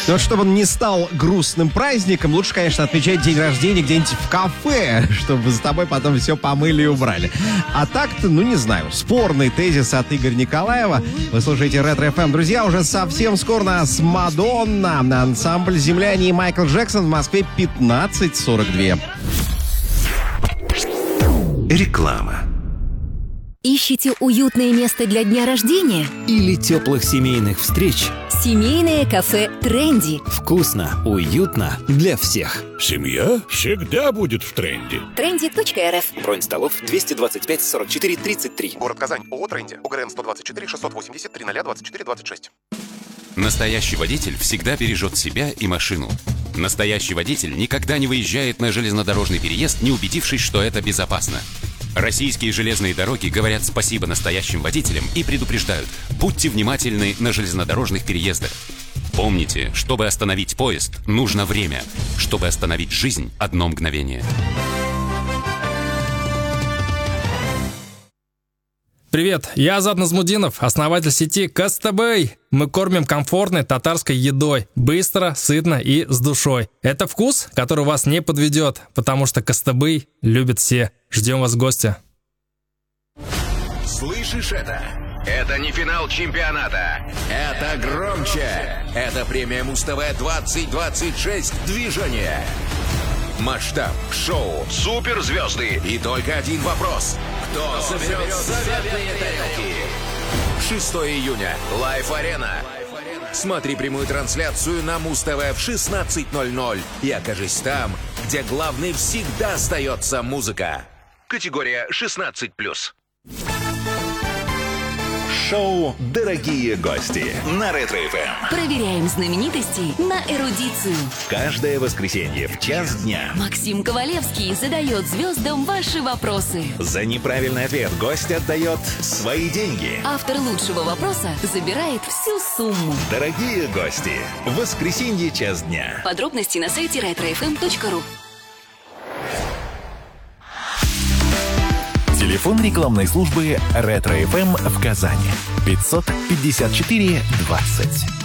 Но чтобы он не стал грустным праздником, лучше, конечно, отмечать день рождения где-нибудь в кафе, чтобы за тобой потом все помыли и убрали. А так-то, не знаю, спорный тезис от Игоря Николаева. Вы слушаете Ретро ФМ. Друзья, уже совсем скоро нас Мадонна, ансамбль «Земляне» и Майкл Джексон в Москве 15:42. Реклама. Ищете уютное место для дня рождения? Или теплых семейных встреч? Семейное кафе «Тренди». Вкусно, уютно для всех. Семья всегда будет в тренде. Trendy.rf. Бронь столов 225 44 33. Город Казань. ООО «Тренди». УГРН 124 680 0024 26. Настоящий водитель всегда бережет себя и машину. Настоящий водитель никогда не выезжает на железнодорожный переезд, не убедившись, что это безопасно. Российские железные дороги говорят спасибо настоящим водителям и предупреждают: будьте внимательны на железнодорожных переездах. Помните, чтобы остановить поезд, нужно время. Чтобы остановить жизнь, 1 мгновение. Привет, я Азат Назмудинов, основатель сети Костыбый. Мы кормим комфортной татарской едой, быстро, сытно и с душой. Это вкус, который вас не подведет, потому что Костыбый любят все. Ждем вас в гости. Слышишь это? Это не финал чемпионата. Это громче. Это премия Муз-ТВ 2026 «Движение». Масштаб, шоу, суперзвезды и только один вопрос. Кто заберет заветные тарелки? 6 июня. Лайф-арена. Смотри прямую трансляцию на Муз-ТВ в 16:00 и окажись там, где главной всегда остается музыка. Категория 16+. Шоу «Дорогие гости» на Ретро ФМ. Проверяем знаменитостей на эрудицию. Каждое воскресенье в 1:00 дня. Максим Ковалевский задает звездам ваши вопросы. За неправильный ответ гость отдает свои деньги. Автор лучшего вопроса забирает всю сумму. Дорогие гости, в воскресенье 1:00 дня. Подробности на сайте retrofm.ru. Телефон рекламной службы «Ретро ФМ» в Казани. 554 20.